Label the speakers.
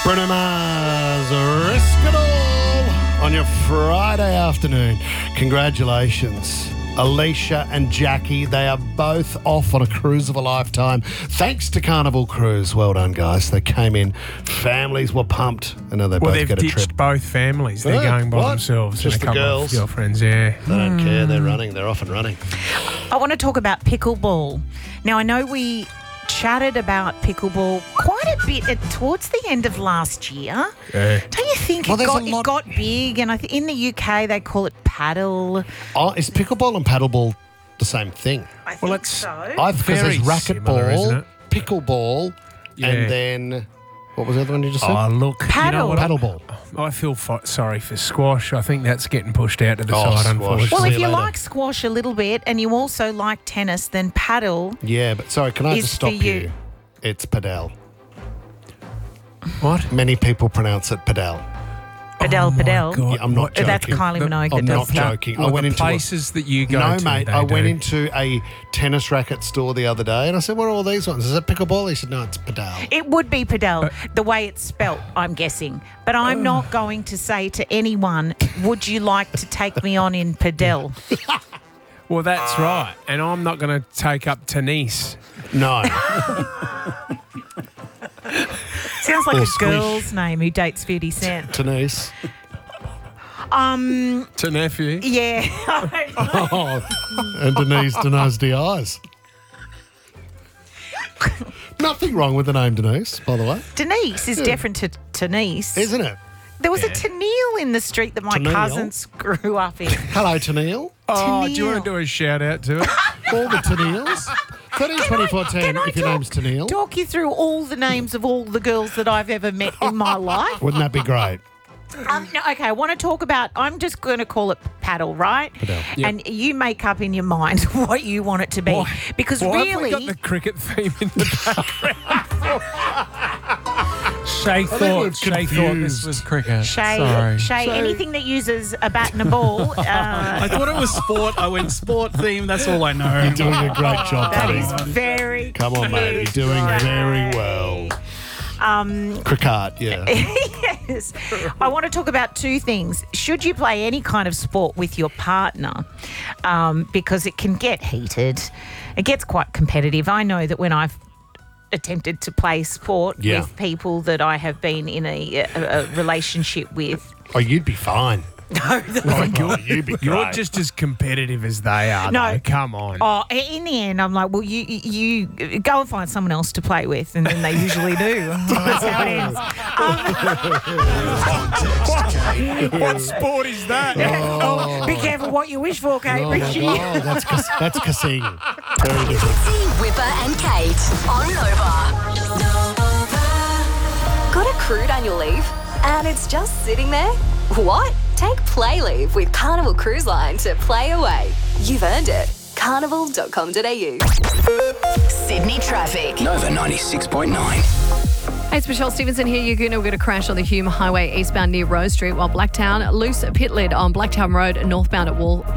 Speaker 1: Bruno Mars, Risk It All on your Friday afternoon. Congratulations. Alicia and Jackie, they are both off on a cruise of a lifetime. Thanks to Carnival Cruise. Well done, guys. They came in. Families were pumped. And now they both
Speaker 2: they've
Speaker 1: get a
Speaker 2: ditched
Speaker 1: trip.
Speaker 2: both families. They're going by themselves.
Speaker 1: Just
Speaker 2: and
Speaker 1: the
Speaker 2: a couple
Speaker 1: girls.
Speaker 2: of girlfriends, yeah.
Speaker 1: They don't care. They're running. They're off and running.
Speaker 3: I want to talk about pickleball. Now, I know we chatted about pickleball quite a bit towards the end of last year.
Speaker 2: Yeah.
Speaker 3: Don't you think
Speaker 1: Well,
Speaker 3: it
Speaker 1: there's a lot-
Speaker 3: got big? And I think in the UK they call it paddle.
Speaker 1: Oh, is pickleball and paddleball the same thing?
Speaker 3: I think
Speaker 2: it's
Speaker 3: so.
Speaker 1: Because
Speaker 2: Very
Speaker 1: there's
Speaker 2: similar, isn't
Speaker 1: racquetball,
Speaker 2: it?
Speaker 1: pickleball,
Speaker 2: Yeah.
Speaker 1: and then what was the other one you just said?
Speaker 2: Oh, look.
Speaker 3: Paddle.
Speaker 2: You know what?
Speaker 1: Paddleball.
Speaker 2: I feel sorry for squash. I think that's getting pushed out to the
Speaker 1: Oh,
Speaker 2: side,
Speaker 1: squash.
Speaker 2: unfortunately.
Speaker 3: Well,
Speaker 1: See
Speaker 3: if
Speaker 1: you
Speaker 3: you
Speaker 1: later.
Speaker 3: like squash a little bit and you also like tennis, then paddle.
Speaker 1: Yeah, but sorry, can I
Speaker 3: Is
Speaker 1: just stop
Speaker 3: for you.
Speaker 1: you? It's padel.
Speaker 2: What?
Speaker 1: Many people pronounce it padel.
Speaker 3: Padel,
Speaker 2: Oh, my
Speaker 3: padel.
Speaker 2: God.
Speaker 1: Yeah, I'm not joking.
Speaker 3: That's Kylie Minogue that
Speaker 1: I'm
Speaker 3: does
Speaker 1: not
Speaker 3: that.
Speaker 1: joking. I
Speaker 2: Well,
Speaker 1: went
Speaker 2: the
Speaker 1: into
Speaker 2: places that you go
Speaker 1: no,
Speaker 2: to,
Speaker 1: mate.
Speaker 2: they
Speaker 1: I went
Speaker 2: do.
Speaker 1: into a tennis racket store the other day, and I said, "What are all these ones? Is it pickleball?" He said, "No, it's padel."
Speaker 3: It would be padel, the way it's spelt, I'm guessing. But I'm not going to say to anyone, would you like to take me on in padel?
Speaker 2: Well, that's right. And I'm not going to take up tennis.
Speaker 1: No,
Speaker 3: Sounds like
Speaker 1: Or
Speaker 3: a
Speaker 1: squish.
Speaker 3: girl's name who dates 50 Cent.
Speaker 1: tennis.
Speaker 2: To nephew.
Speaker 3: Yeah.
Speaker 1: Oh, and Denise Diaz. Nothing wrong with the name Denise, by the way,
Speaker 3: Denise is different to Denise.
Speaker 1: isn't it?
Speaker 3: There was a Tennille in the street that my
Speaker 1: Tennille?
Speaker 3: cousins grew up in.
Speaker 1: Hello, Tennille.
Speaker 2: Oh, do you want
Speaker 3: Tennille.
Speaker 2: to do a shout out to it?
Speaker 1: All the Tennilles. 13, 24, 10,
Speaker 3: Can I
Speaker 1: if your name's Tennille.
Speaker 3: talk you through all the names of all the girls that I've ever met in my life?
Speaker 1: Wouldn't that be great?
Speaker 3: No, okay, I want to talk about, I'm just going to call it paddle, right?
Speaker 1: Paddle.
Speaker 2: Yep.
Speaker 3: And you make up in your mind what you want it to be.
Speaker 2: Why-
Speaker 3: Because
Speaker 2: Why have we
Speaker 3: really,
Speaker 2: got the cricket theme in the background? Shay
Speaker 1: we've
Speaker 2: thought
Speaker 1: confused.
Speaker 2: this was cricket.
Speaker 3: Shay,
Speaker 2: Sorry.
Speaker 3: anything that uses a bat and a ball,
Speaker 4: I thought it was sport. I went sport theme. That's all I know.
Speaker 1: You're doing a great job,
Speaker 3: that
Speaker 1: buddy.
Speaker 3: is very
Speaker 1: Come on, mate. You're doing very well. Cricket, yeah.
Speaker 3: Yes. I want to talk about two things. Should you play any kind of sport with your partner? Because it can get heated. It gets quite competitive. I know that when I've attempted to play sport
Speaker 1: Yeah.
Speaker 3: with people that I have been in a relationship with.
Speaker 1: Oh, you'd be fine.
Speaker 3: No,
Speaker 1: Oh, you'd be
Speaker 2: You're
Speaker 1: great.
Speaker 2: just as competitive as they are.
Speaker 3: No.
Speaker 2: though. Come on.
Speaker 3: Oh, in the end, I'm like, well, you go and find someone else to play with, and then they usually do. That's how it ends.
Speaker 2: What sport is that?
Speaker 3: Oh, be careful what you wish for, Kate
Speaker 1: Oh, my
Speaker 3: Ritchie.
Speaker 1: God. That's kissing. Very different.
Speaker 5: Whipper and Kate on Nova. Got a crude annual leave and it's just sitting there? What? Take Play Leave with Carnival Cruise Line to play away. You've earned it. Carnival.com.au. Sydney traffic.
Speaker 6: Nova 96.9.
Speaker 7: Hey, it's Michelle Stevenson here. You're going to get a crash on the Hume Highway eastbound near Rose Street, while Blacktown, loose pit lid on Blacktown Road northbound at Wall.